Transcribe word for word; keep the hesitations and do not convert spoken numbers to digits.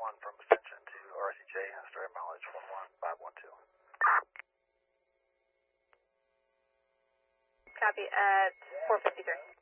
one from Ascension to R C J, starting mileage one one five one two. Copy at four fifty-three.